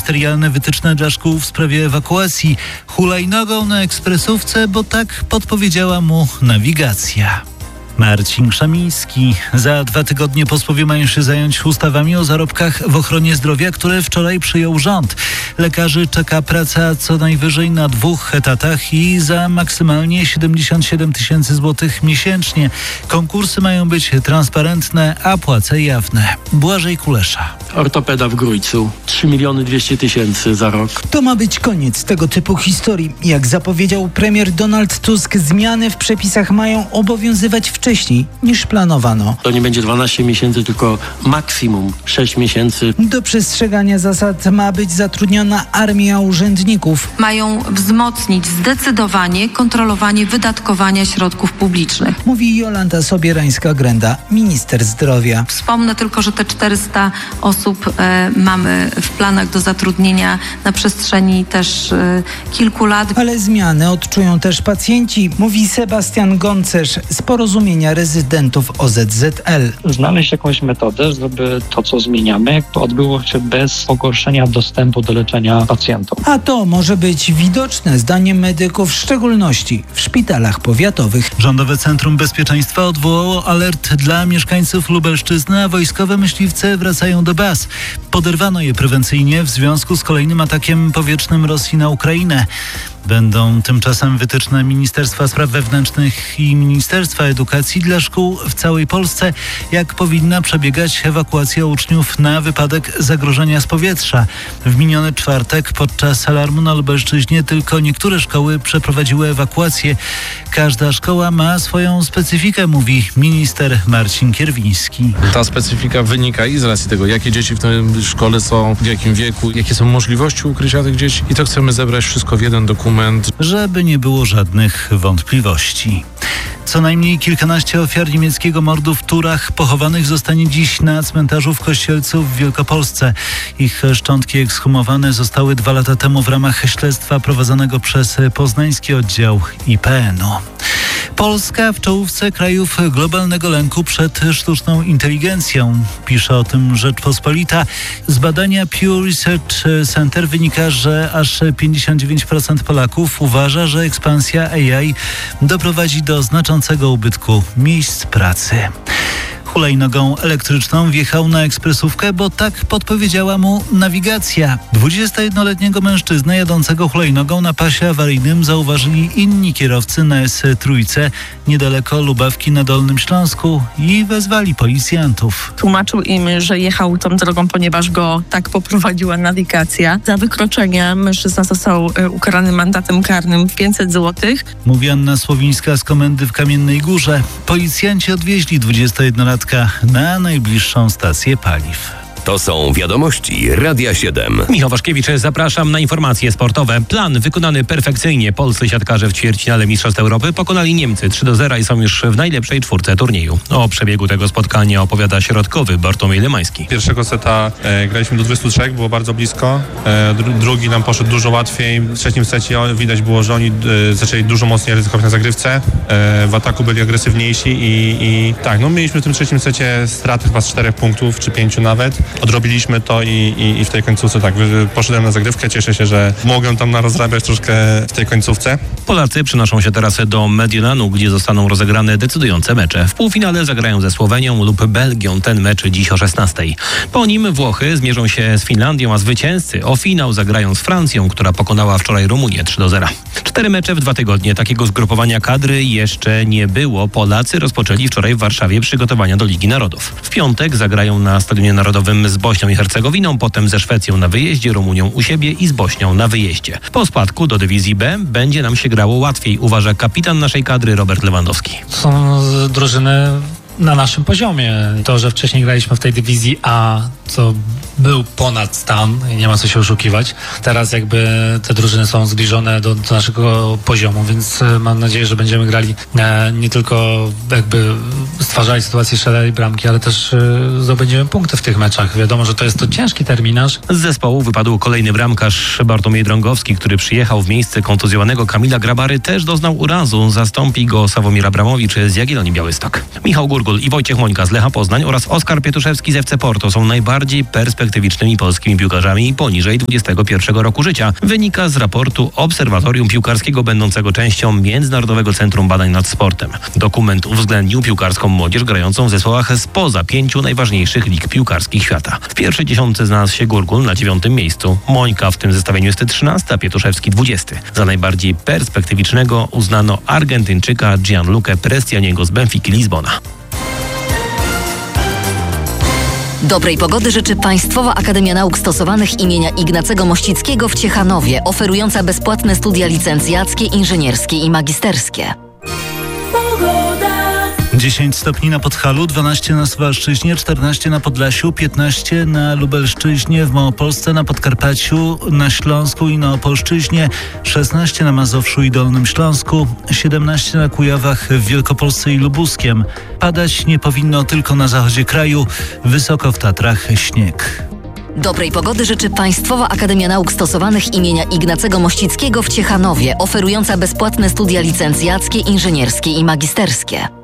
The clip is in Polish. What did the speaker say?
ministerialne wytyczne dla szkół w sprawie ewakuacji. Hulajnogą na ekspresówce, bo tak podpowiedziała mu nawigacja. Marcin Krzemiński. Za 2 tygodnie posłowie mają się zająć ustawami o zarobkach w ochronie zdrowia, które wczoraj przyjął rząd. Lekarzy czeka praca co najwyżej na 2 etatach i za maksymalnie 77 000 złotych miesięcznie. Konkursy mają być transparentne, a płace jawne. Błażej Kulesza. Ortopeda w Grójcu. 3 200 000 za rok. To ma być koniec tego typu historii. Jak zapowiedział premier Donald Tusk, zmiany w przepisach mają obowiązywać wcześniej niż planowano. To nie będzie 12 miesięcy, tylko maksimum 6 miesięcy. Do przestrzegania zasad ma być zatrudniona armia urzędników. Mają wzmocnić zdecydowanie kontrolowanie wydatkowania środków publicznych. Mówi Jolanta Sobierańska-Grenda, minister zdrowia. Wspomnę tylko, że te 400 osób mamy w planach do zatrudnienia na przestrzeni też kilku lat. Ale zmiany odczują też pacjenci, mówi Sebastian Goncerz z Porozumienia Rezydentów OZZL. Znaleźć jakąś metodę, żeby to, co zmieniamy, odbyło się bez pogorszenia dostępu do leczenia pacjentów. A to może być widoczne zdaniem medyków, w szczególności w szpitalach powiatowych. Rządowe Centrum Bezpieczeństwa odwołało alert dla mieszkańców Lubelszczyzny, a wojskowe myśliwce wracają do baz. Poderwano je prewencyjnie w związku z kolejnym atakiem powietrznym Rosji na Ukrainę. Będą tymczasem wytyczne Ministerstwa Spraw Wewnętrznych i Ministerstwa Edukacji dla szkół w całej Polsce, jak powinna przebiegać ewakuacja uczniów na wypadek zagrożenia z powietrza. W miniony czwartek podczas alarmu na Lubelszczyźnie tylko niektóre szkoły przeprowadziły ewakuację. Każda szkoła ma swoją specyfikę, mówi minister Marcin Kierwiński. Ta specyfika wynika i z racji tego, jakie dzieci w tej szkole są, w jakim wieku, jakie są możliwości ukrycia tych dzieci, i to chcemy zebrać wszystko w jeden dokument, żeby nie było żadnych wątpliwości. Co najmniej kilkanaście ofiar niemieckiego mordu w Turach pochowanych zostanie dziś na cmentarzu w Kościelcu w Wielkopolsce. Ich szczątki ekshumowane zostały 2 lata temu w ramach śledztwa prowadzonego przez poznański oddział IPN-u. Polska w czołówce krajów globalnego lęku przed sztuczną inteligencją. Pisze o tym Rzeczpospolita. Z badania Pew Research Center wynika, że aż 59% Polaków uważa, że ekspansja AI doprowadzi do znaczącego ubytku miejsc pracy. Hulajnogą elektryczną wjechał na ekspresówkę, bo tak podpowiedziała mu nawigacja. 21-letniego mężczyznę jadącego hulajnogą na pasie awaryjnym zauważyli inni kierowcy na S3 niedaleko Lubawki na Dolnym Śląsku i wezwali policjantów. Tłumaczył im, że jechał tą drogą, ponieważ go tak poprowadziła nawigacja. Za wykroczenie mężczyzna został ukarany mandatem karnym w 500 zł. Mówi Anna Słowińska z komendy w Kamiennej Górze. Policjanci odwieźli 21-latka na najbliższą stację paliw. To są wiadomości Radia 7. Michał Waszkiewicz, zapraszam na informacje sportowe. Plan wykonany perfekcyjnie. Polscy siatkarze w ćwierćfinale Mistrzostw Europy pokonali Niemcy 3-0 i są już w najlepszej 4 turnieju. O przebiegu tego spotkania opowiada środkowy Bartłomiej Lemański. Pierwszego seta graliśmy do 23, było bardzo blisko. Drugi nam poszedł dużo łatwiej. W trzecim secie widać było, że oni zaczęli dużo mocniej ryzykować na zagrywce. W ataku byli agresywniejsi i tak, mieliśmy w tym trzecim secie straty chyba z 4 punktów, czy 5 nawet. Odrobiliśmy to i w tej końcówce tak, poszedłem na zagrywkę. Cieszę się, że mogę tam narozrabiać troszkę w tej końcówce. Polacy przenoszą się teraz do Mediolanu, gdzie zostaną rozegrane decydujące mecze. W półfinale zagrają ze Słowenią lub Belgią. Ten mecz dziś o 16:00. Po nim Włochy zmierzą się z Finlandią, a zwycięzcy o finał zagrają z Francją, która pokonała wczoraj Rumunię 3-0. 4 mecze w 2 tygodnie. Takiego zgrupowania kadry jeszcze nie było. Polacy rozpoczęli wczoraj w Warszawie przygotowania do Ligi Narodów. W piątek zagrają na Stadionie Narodowym z Bośnią i Hercegowiną, potem ze Szwecją na wyjeździe, Rumunią u siebie i z Bośnią na wyjeździe. Po spadku do dywizji B będzie nam się grało łatwiej, uważa kapitan naszej kadry Robert Lewandowski. Są drużyny na naszym poziomie. To, że wcześniej graliśmy w tej dywizji A, to był ponad stan i nie ma co się oszukiwać. Teraz jakby te drużyny są zbliżone do naszego poziomu, więc mam nadzieję, że będziemy grali nie tylko jakby stwarzali sytuację, strzelali bramki, ale też zdobędziemy punkty w tych meczach. Wiadomo, że to jest to ciężki terminarz. Z zespołu wypadł kolejny bramkarz Bartłomiej Drągowski, który przyjechał w miejsce kontuzjowanego Kamila Grabary, też doznał urazu. Zastąpi go Sławomir Abramowicz z Jagiellonii Białystok. Michał Górgul Gurgul i Wojciech Mońka z Lecha Poznań oraz Oskar Pietuszewski z FC Porto są najbardziej perspektywicznymi polskimi piłkarzami poniżej 21 roku życia. Wynika z raportu Obserwatorium Piłkarskiego będącego częścią Międzynarodowego Centrum Badań nad Sportem. Dokument uwzględnił piłkarską młodzież grającą w zespołach spoza 5 najważniejszych lig piłkarskich świata. W pierwszej dziesiątce znalazł się Gurgul na 9. miejscu. Mońka w tym zestawieniu jest 13, a Pietuszewski 20. Za najbardziej perspektywicznego uznano Argentyńczyka Gianluca Prestianiego z Benfiki Lizbona. Dobrej pogody życzy Państwowa Akademia Nauk Stosowanych imienia Ignacego Mościckiego w Ciechanowie, oferująca bezpłatne studia licencjackie, inżynierskie i magisterskie. 10 stopni na Podhalu, 12 na Suwalszczyźnie, 14 na Podlasiu, 15 na Lubelszczyźnie, w Małopolsce, na Podkarpaciu, na Śląsku i na Opolszczyźnie, 16 na Mazowszu i Dolnym Śląsku, 17 na Kujawach, w Wielkopolsce i Lubuskiem. Padać nie powinno tylko na zachodzie kraju, wysoko w Tatrach śnieg. Dobrej pogody życzy Państwowa Akademia Nauk Stosowanych imienia Ignacego Mościckiego w Ciechanowie, oferująca bezpłatne studia licencjackie, inżynierskie i magisterskie.